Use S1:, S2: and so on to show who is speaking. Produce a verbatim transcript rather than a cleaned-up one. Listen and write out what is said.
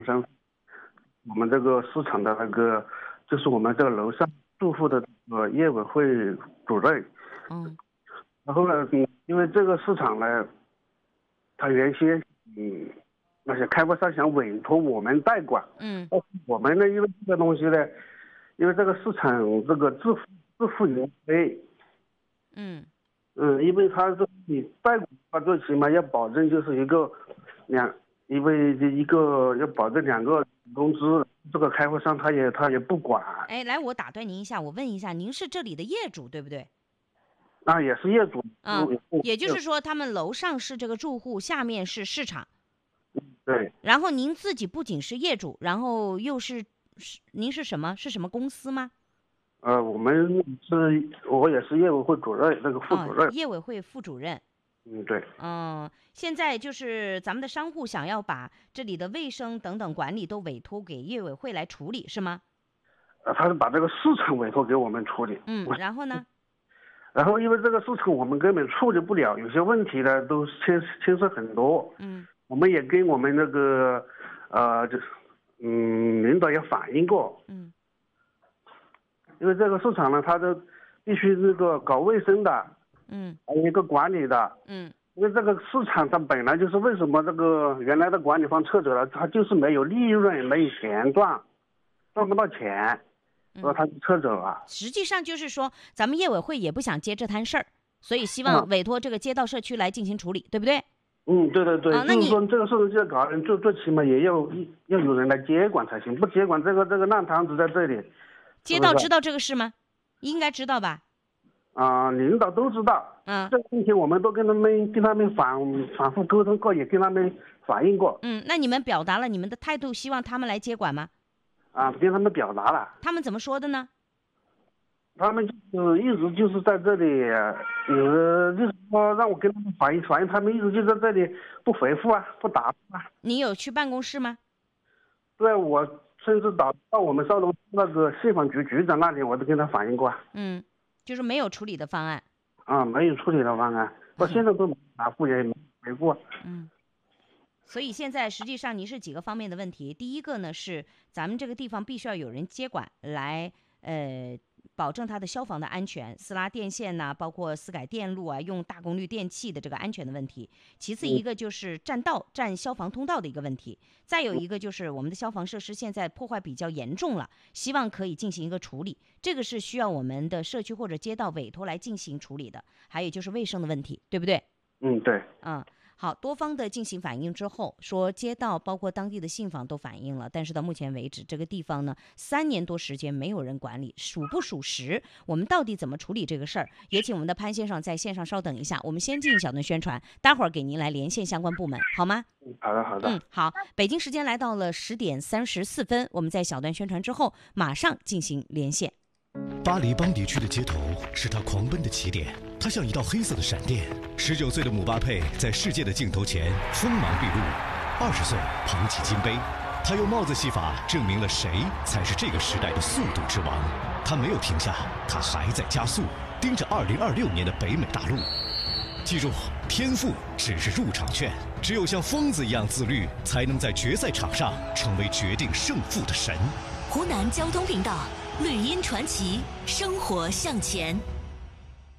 S1: 上我们这个市场的那个，就是我们这个楼上住户的这个业委会主任。
S2: 嗯。
S1: 然后呢，嗯，因为这个市场呢，他原先嗯那些开发商想委托我们代管。
S2: 嗯。
S1: 但是我们呢，因为这个东西呢，因为这个市场这个自负自负盈亏。
S2: 嗯。
S1: 嗯，因为他这你代管的话，最起码要保证就是一个两，因为一个要保证两个工资，这个开发商他也他也不管。
S2: 哎，来，我打断您一下，我问一下，您是这里的业主对不对？
S1: 啊，也是业主。
S2: 嗯，也就是说，他们楼上是这个住户，下面是市场。
S1: 对。
S2: 然后您自己不仅是业主，然后又是是您是什么？是什么公司吗？
S1: 呃，我们是，我也是业委会主任，那个副主任。
S2: 哦，业委会副主任。
S1: 嗯，对。
S2: 嗯，现在就是咱们的商户想要把这里的卫生等等管理都委托给业委会来处理，是吗？
S1: 呃，他是把这个市场委托给我们处理。
S2: 嗯，然后呢？
S1: 然后因为这个市场我们根本处理不了，有些问题呢都牵牵涉很多。
S2: 嗯。
S1: 我们也跟我们那个呃，就是嗯领导也反映过。
S2: 嗯。
S1: 因为这个市场呢，它的必须那个搞卫生的。
S2: 嗯。
S1: 还有一个管理的。
S2: 嗯。
S1: 因为这个市场它本来就是为什么这个原来的管理方撤走了，它就是没有利润，没有钱赚，赚不到钱。所以他就撤走了。
S2: 实际上就是说，咱们业委会也不想接这摊事儿，所以希望委托这个街道社区来进行处理，对不对？
S1: 嗯，对对对。
S2: 啊、那
S1: 就是说这个事情要搞人，最最起码也要要有人来接管才行，不接管这个这个烂摊子在这里。
S2: 街道知道这个事吗？应该知道吧？
S1: 啊、呃，领导都知道。
S2: 嗯。
S1: 这个问题我们都跟他们跟他们反反复沟通过，也跟他们反映过。
S2: 嗯，那你们表达了你们的态度，希望他们来接管吗？
S1: 啊，跟他们表达了。
S2: 他们怎么说的呢？
S1: 他们就是一直就是在这里，呃，就是说让我跟他们反映反映，他们一直就在这里不回复啊，不答复啊。
S2: 你有去办公室吗？
S1: 对，我甚至打到我们绍东那个信访局局长那里，我都跟他反映过。
S2: 嗯，就是没有处理的方案。
S1: 啊，没有处理的方案，到现在都没答复，也没回过。
S2: 嗯。所以现在实际上您是几个方面的问题。第一个呢是咱们这个地方必须要有人接管来，呃，保证它的消防的安全，私拉电线呐、啊，包括私改电路啊，用大功率电器的这个安全的问题。其次一个就是占道、占消防通道的一个问题。再有一个就是我们的消防设施现在破坏比较严重了，希望可以进行一个处理。这个是需要我们的社区或者街道委托来进行处理的。还有就是卫生的问题，对不对？
S1: 嗯，对。
S2: 嗯。好，多方的进行反映之后，说街道包括当地的信访都反映了，但是到目前为止，这个地方呢，三年多时间没有人管理，属不属实？我们到底怎么处理这个事儿？也请我们的潘先生在线上稍等一下，我们先进一小段宣传，待会儿给您来连线相关部门，好吗？
S1: 好的，好的。
S2: 嗯，好。北京时间来到了十点三十四分，我们在小段宣传之后，马上进行连线。
S3: 巴黎邦迪区的街头是他狂奔的起点，他像一道黑色的闪电。十九岁的姆巴佩在世界的镜头前锋芒毕露，二十岁捧起金杯，他用帽子戏法证明了谁才是这个时代的速度之王。他没有停下，他还在加速，盯着二零二六年的北美大陆。记住，天赋只是入场券，只有像疯子一样自律，才能在决赛场上成为决定胜负的神。
S4: 湖南交通频道，绿茵传奇，生活向前。